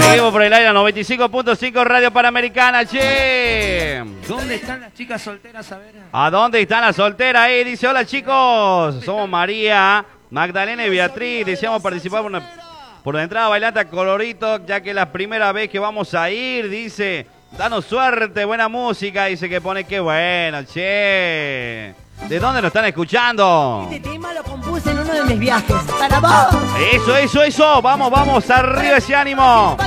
Seguimos por el aire 95.5 Radio Panamericana, che. ¿Dónde están las chicas solteras? A ver. ¿A dónde están las solteras? Dice, hola chicos, somos María, Magdalena y Beatriz. Deseamos participar por la entrada bailanta Colorito, ya que es la primera vez que vamos a ir. Dice, danos suerte, buena música. Dice que pone que bueno, che. ¿De dónde nos están escuchando? Este tema lo compuse en uno de mis viajes. ¡Para vos! Eso. Vamos, arriba ese ánimo.